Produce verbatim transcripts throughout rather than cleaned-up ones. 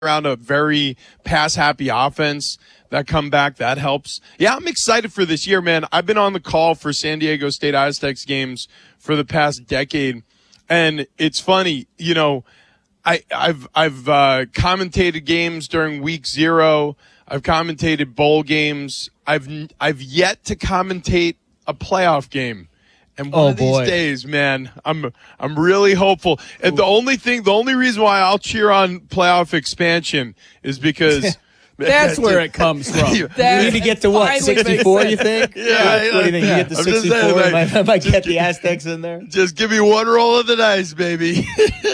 around a very pass-happy offense. That comeback, that helps. Yeah, I'm excited for this year, man. I've been on the call for San Diego State Aztecs games for the past decade, and it's funny, you know, I, I've I've uh, commentated games during week zero. I've commentated bowl games. I've I've yet to commentate a playoff game. And one oh, of these boy. days, man, I'm I'm really hopeful. And the only thing, the only reason why I'll cheer on playoff expansion is because that's where it comes from. You need to get to what, sixty-four, you think? Yeah. What do you think? You get to I'm just sixty-four, saying, like, might, I might just get gi- the Aztecs in there. Just give me one roll of the dice, baby.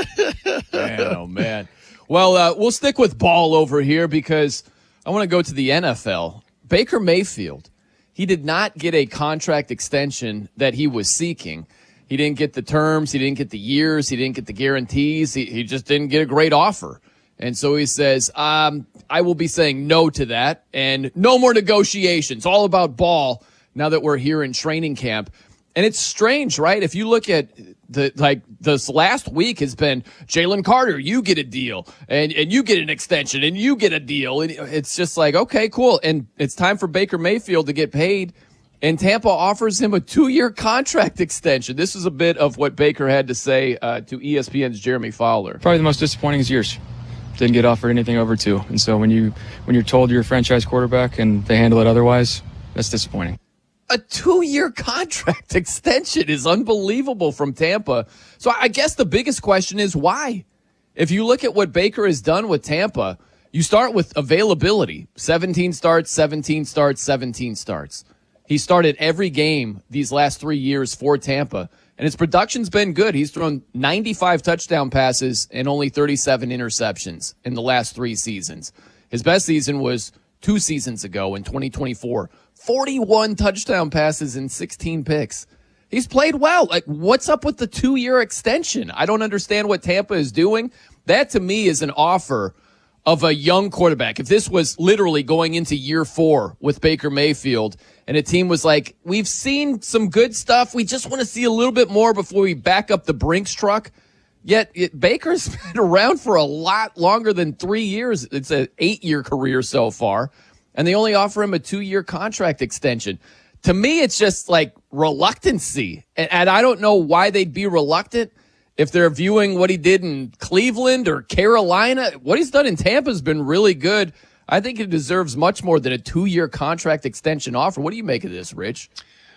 Man, oh, man. Well, uh, we'll stick with ball over here because I want to go to the N F L. Baker Mayfield, he did not get a contract extension that he was seeking. He didn't get the terms. He didn't get the years. He didn't get the guarantees. He, he just didn't get a great offer. And so he says, um, I will be saying no to that and no more negotiations. All about ball now that we're here in training camp. And it's strange, right? If you look at the, like this last week has been Jalen Carter, you get a deal and, and you get an extension and you get a deal. And it's just like, okay, cool. And it's time for Baker Mayfield to get paid. And Tampa offers him a two-year contract extension. This is a bit of what Baker had to say uh, to E S P N's Jeremy Fowler. Probably the most disappointing is yours. Didn't get offered anything over two. And so when, you, when you're told you're a franchise quarterback and they handle it otherwise, that's disappointing. A two-year contract extension is unbelievable from Tampa. So I guess the biggest question is why? If you look at what Baker has done with Tampa, you start with availability. seventeen starts, seventeen starts, seventeen starts. He started every game these last three years for Tampa, and his production's been good. He's thrown ninety-five touchdown passes and only thirty-seven interceptions in the last three seasons. His best season was two seasons ago in twenty twenty-four. forty-one touchdown passes and sixteen picks. He's played well. Like, what's up with the two-year extension? I don't understand what Tampa is doing. That, to me, is an offer of a young quarterback. If this was literally going into year four with Baker Mayfield and a team was like, we've seen some good stuff, we just want to see a little bit more before we back up the Brinks truck. Yet it, Baker's been around for a lot longer than three years. It's an eight-year career so far, and they only offer him a two-year contract extension. To me, it's just like reluctancy, and, and I don't know why they'd be reluctant. If they're viewing what he did in Cleveland or Carolina, what he's done in Tampa has been really good. I think he deserves much more than a two-year contract extension offer. What do you make of this, Rich?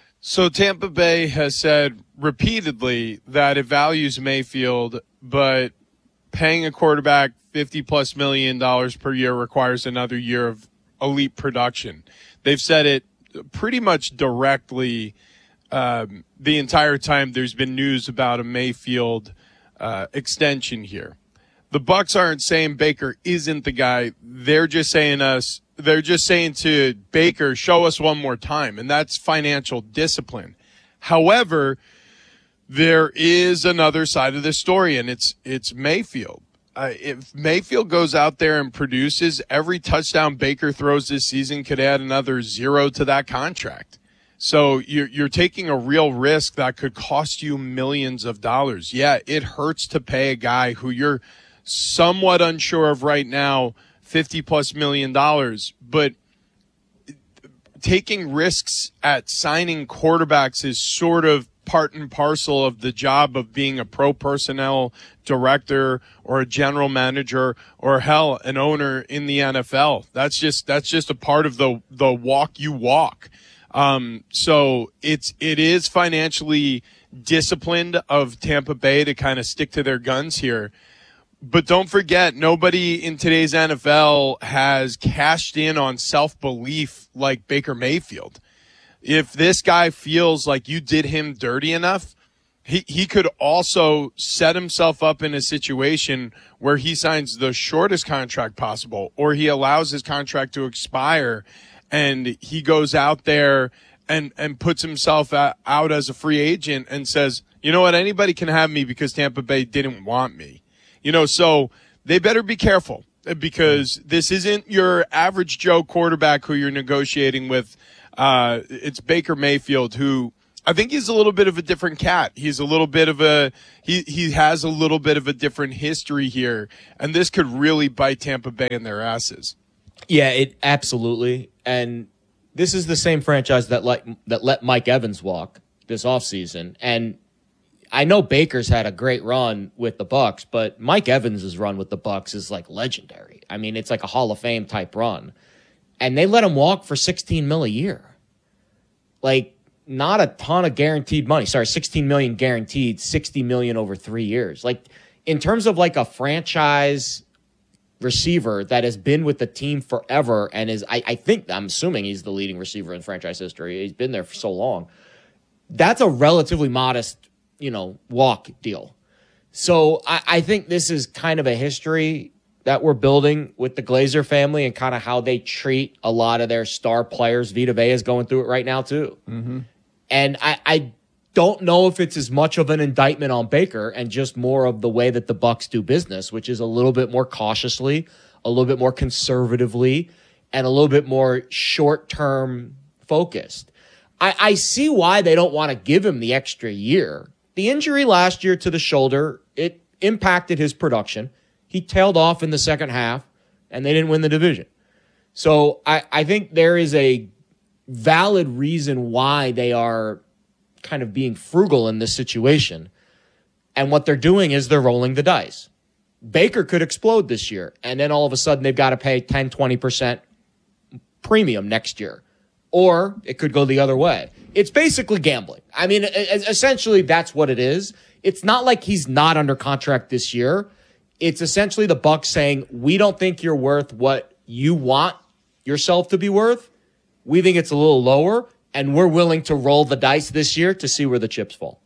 So Tampa Bay has said repeatedly that it values Mayfield, but paying a quarterback fifty plus million dollars per year requires another year of elite production. They've said it pretty much directly um, the entire time there's been news about a Mayfield uh, extension here. The Bucs aren't saying Baker isn't the guy. They're just saying us. They're just saying to Baker, show us one more time, and that's financial discipline. However, there is another side of the story, and it's it's Mayfield. Uh, if Mayfield goes out there and produces, every touchdown Baker throws this season could add another zero to that contract. So you're, you're taking a real risk that could cost you millions of dollars. Yeah, it hurts to pay a guy who you're somewhat unsure of right now fifty plus million dollars, but taking risks at signing quarterbacks is sort of part and parcel of the job of being a pro personnel director or a general manager or hell, an owner in the N F L. That's just, that's just a part of the, the walk you walk. Um, so it's, it is financially disciplined of Tampa Bay to kind of stick to their guns here. But don't forget, nobody in today's N F L has cashed in on self-belief like Baker Mayfield. If this guy feels like you did him dirty enough, he, he could also set himself up in a situation where he signs the shortest contract possible, or he allows his contract to expire and he goes out there and, and puts himself out as a free agent and says, you know what, anybody can have me because Tampa Bay didn't want me. You know, so they better be careful because this isn't your average Joe quarterback who you're negotiating with. Uh, it's Baker Mayfield who I think he's a little bit of a different cat. He's a little bit of a he he has a little bit of a different history here, and this could really bite Tampa Bay in their asses. Yeah, it absolutely. And this is the same franchise that let that let Mike Evans walk this offseason. And I know Baker's had a great run with the Bucs, but Mike Evans' run with the Bucs is like legendary. I mean, it's like a Hall of Fame type run. And they let him walk for sixteen mil a year. Like, not a ton of guaranteed money. Sorry, sixteen million guaranteed, sixty million over three years. Like, in terms of like a franchise receiver that has been with the team forever and is, I, I think, I'm assuming he's the leading receiver in franchise history. He's been there for so long. That's a relatively modest, you know, walk deal. So I, I think this is kind of a history that we're building with the Glazer family and kind of how they treat a lot of their star players. Vita Vea is going through it right now too. Mm-hmm. And I, I don't know if it's as much of an indictment on Baker and just more of the way that the Bucs do business, which is a little bit more cautiously, a little bit more conservatively, and a little bit more short-term focused. I, I see why they don't want to give him the extra year. The injury last year to the shoulder, it impacted his production. He tailed off in the second half, and they didn't win the division. So I, I think there is a valid reason why they are kind of being frugal in this situation. And what they're doing is they're rolling the dice. Baker could explode this year, and then all of a sudden they've got to pay ten, twenty percent premium next year. Or it could go the other way. It's basically gambling. I mean, essentially that's what it is. It's not like he's not under contract this year. It's essentially the Bucs saying, we don't think you're worth what you want yourself to be worth. We think it's a little lower, and we're willing to roll the dice this year to see where the chips fall.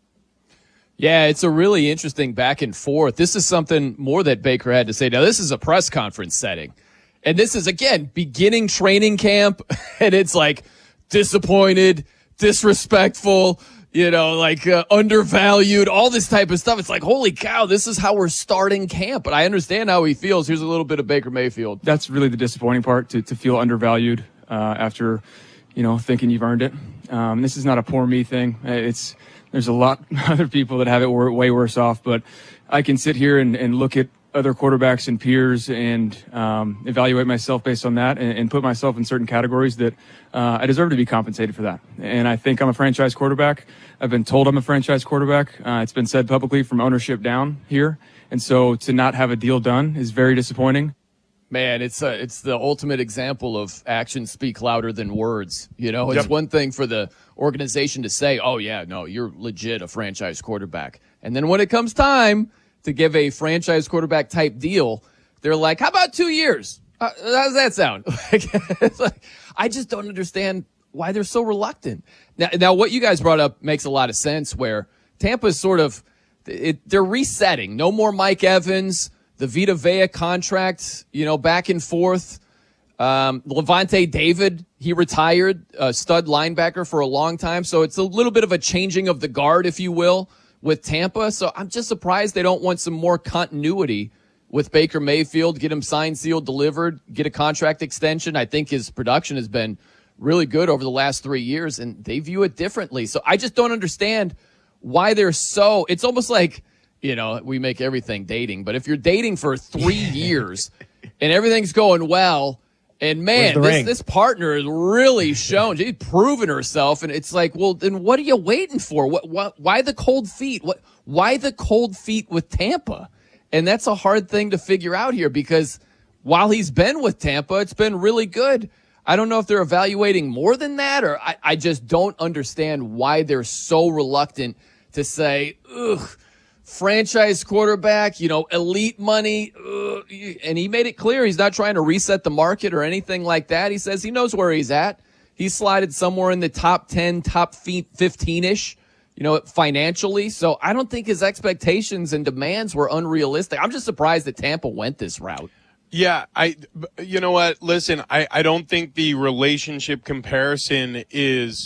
Yeah, it's a really interesting back and forth. This is something more that Baker had to say. Now, this is a press conference setting. And this is, again, beginning training camp. And it's like disappointed, disrespectful, you know, like uh, undervalued, all this type of stuff. It's like, holy cow, this is how we're starting camp. But I understand how he feels. Here's a little bit of Baker Mayfield. That's really the disappointing part, to, to feel undervalued uh, after, you know, thinking you've earned it. Um, this is not a poor me thing. It's There's a lot of other people that have it way worse off, but I can sit here and, and look at other quarterbacks and peers and um, evaluate myself based on that and, and put myself in certain categories that uh, I deserve to be compensated for that. And I think I'm a franchise quarterback. I've been told I'm a franchise quarterback. Uh, it's been said publicly from ownership down here. And so to not have a deal done is very disappointing. Man, it's a, it's the ultimate example of actions speak louder than words. You know, it's Yep. one thing for the organization to say, oh, yeah, no, you're legit a franchise quarterback. And then when it comes time to give a franchise quarterback type deal, they're like, how about two years? Uh, how does that sound? It's like, I just don't understand why they're so reluctant. Now, now, what you guys brought up makes a lot of sense where Tampa's sort of, it, they're resetting. No more Mike Evans. The Vita Vea contract, you know, back and forth. Um, Levante David, he retired, a stud linebacker for a long time. So it's a little bit of a changing of the guard, if you will, with Tampa. So I'm just surprised they don't want some more continuity with Baker Mayfield, get him signed, sealed, delivered, get a contract extension. I think his production has been really good over the last three years, and they view it differently. So I just don't understand why they're so – it's almost like – you know, we make everything dating, but if you're dating for three years and everything's going well, and man, this, this partner has really shown, she's proven herself, and it's like, well, then what are you waiting for? What, what, why the cold feet? What, why the cold feet with Tampa? And that's a hard thing to figure out here because while he's been with Tampa, it's been really good. I don't know if they're evaluating more than that, or I, I just don't understand why they're so reluctant to say, ugh, franchise quarterback, you know, elite money. Uh, and he made it clear he's not trying to reset the market or anything like that. He says he knows where he's at. He's slided somewhere in the top ten, top fifteen-ish, you know, financially. So I don't think his expectations and demands were unrealistic. I'm just surprised that Tampa went this route. Yeah, I, you know what? Listen, I, I don't think the relationship comparison is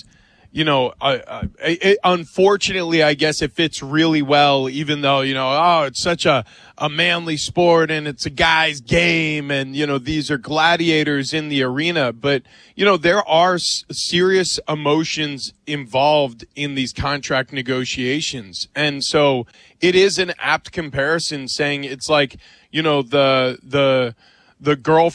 you know, uh, uh, it, unfortunately, I guess it fits really well, even though, you know, oh, it's such a, a manly sport and it's a guy's game and, you know, these are gladiators in the arena. But, you know, there are s- serious emotions involved in these contract negotiations. And so it is an apt comparison saying it's like, you know, the, the, the girl